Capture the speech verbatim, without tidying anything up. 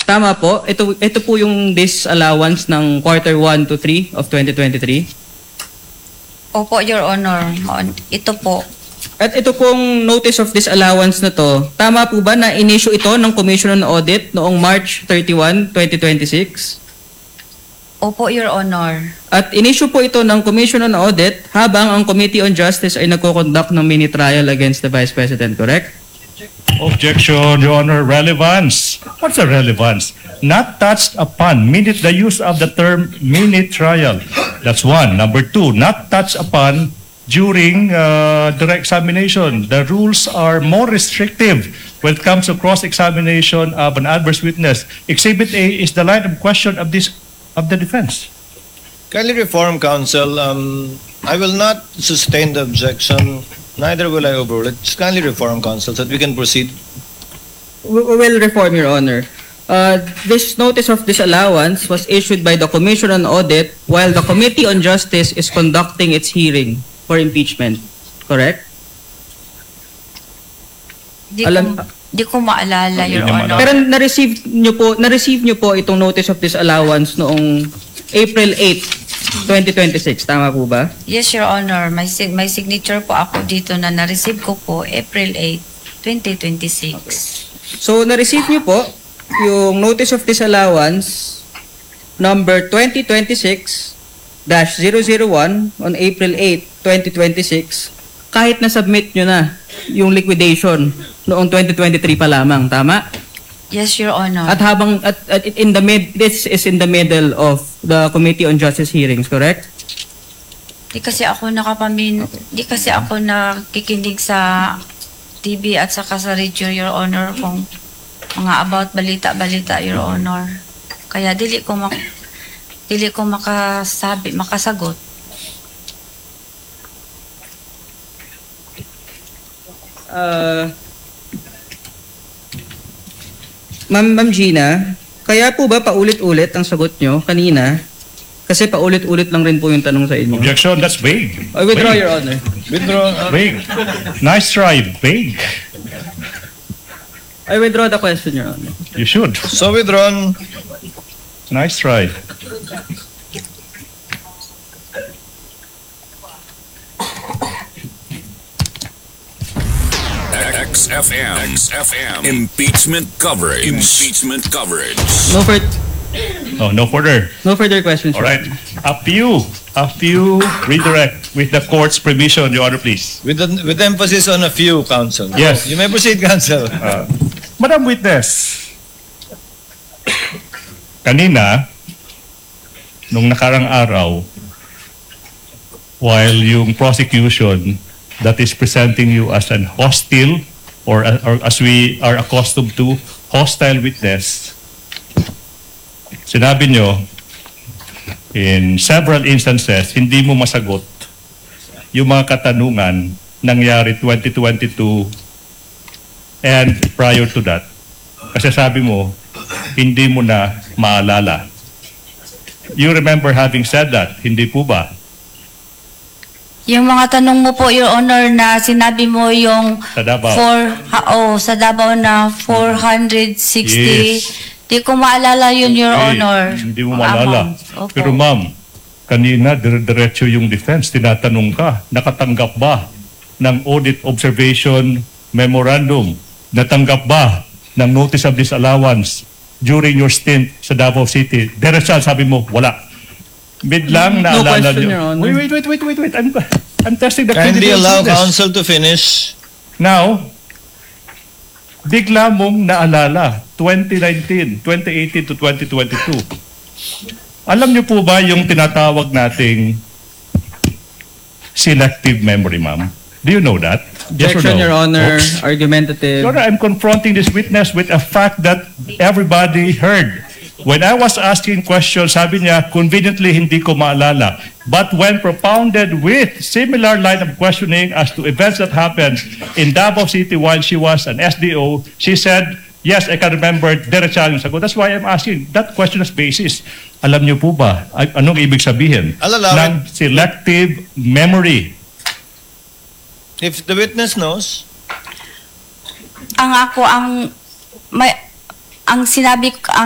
Tama po. Ito, ito po yung disallowance ng quarter one to three of twenty twenty-three. Opo, Your Honor. Ito po. At ito pong notice of disallowance na to, tama po ba na in-issue ito ng Commission on Audit noong March thirty-first, twenty twenty-six? Opo, Your Honor. At in-issue po ito ng Commission on Audit habang ang Committee on Justice ay nagko-conduct ng mini trial against the Vice President, correct? Objection, Your Honor. Relevance. What's the relevance? Not touched upon. Minute the use of the term mini trial. That's one. Number two, not touched upon during uh, direct examination. The rules are more restrictive when it comes to cross-examination of an adverse witness. Exhibit A is the line of question of this of the defense. Kindly reform, counsel. Um, I will not sustain the objection. Neither will I overrule it. Just kindly reform, counsel, so that we can proceed. We we will reform, Your Honor. Uh, this notice of disallowance was issued by the Commission on Audit while the Committee on Justice is conducting its hearing for impeachment. Correct? Di Alam- ko, di ko maalala, Your Hindi Honor. Pero na-receive nyo po, na-receive nyo po itong notice of disallowance noong April eighth, twenty twenty-six. Tama po ba? Yes, Your Honor. May, sig- may signature po ako dito na na-receive ko po April eighth, twenty twenty-six. So, na-receive nyo po yung notice of disallowance number twenty twenty-six dash zero zero one on April eighth, twenty twenty-six kahit na-submit nyo na yung liquidation noong twenty twenty-three pa lamang. Tama? Yes, Your Honor. At habang at, at in the mid this is in the middle of the Committee on Justice hearings, correct? Di kasi ako nakapamin, di kasi ako nakikinig sa T V at saka sa radio, Your Honor, kung mga about balita-balita, Your Honor. Kaya dili ko mak dili ko makasabi, makasagot. Uh, Ma'am, Ma'am Gina, kaya po ba paulit-ulit ang sagot nyo kanina? Kasi paulit-ulit lang rin po yung tanong sa inyo. Objection, that's vague. I withdraw, Vague. Your Honor. Withdraw. Uh, Vague. Nice try. Vague. I withdraw the question, Your Honor. You should. so withdrawn. Nice try. X F M. X F M. Impeachment coverage. Impeachment coverage. No, fur Oh, no further. no further questions, All Your right. Honor. A few, a few redirect with the court's permission, Your Honor, please. With, the, with emphasis on a few, counsel. Yes. You may proceed, counsel. Uh, Madam Witness, kanina, nung nakarang araw, while yung prosecution that is presenting you as an hostile or, or as we are accustomed to, hostile witness, sinabi nyo, in several instances, hindi mo masagot yung mga katanungan nangyari twenty twenty-two and prior to that. Kasi sabi mo, hindi mo na maalala. You remember having said that, hindi po ba? Yung mga tanong mo po, Your Honor, na sinabi mo yung Sa Davao. four, ha, oh, sa Davao na four hundred sixty. Yes. Di ko maalala yun, Your Okay, Honor. Hindi mo Ang maalala. amount. Opo. Pero ma'am, kanina dire-diretso yung defense, tinatanong ka, nakatanggap ba ng audit observation memorandum? Natanggap ba ng notice of disallowance during your stint sa Davao City? Diretso, sabi mo, wala. Biglang No naalala question, niyo. Your Honor. Wait, wait, wait, wait, wait, wait. I'm, I'm testing the Kindly credibility allow of this. counsel to finish. Now, bigla mong naalala, twenty nineteen, twenty eighteen to twenty twenty-two. Alam niyo po ba yung tinatawag nating selective memory, ma'am? Do you know that? Yes or Objection, no? Your Honor. Oops. Argumentative. Your Honor, I'm confronting this witness with a fact that everybody heard. When I was asking questions, sabi niya, conveniently hindi ko maalala. But when propounded with similar line of questioning as to events that happened in Davao City while she was an S D O, she said, yes, I can remember, diretsa yung sagot. That's why I'm asking that question as basis. Alam niyo po ba, ay- anong ibig sabihin I'll allow ng selective memory? If the witness knows, Ang ako, ang, may, ang sinabi, ang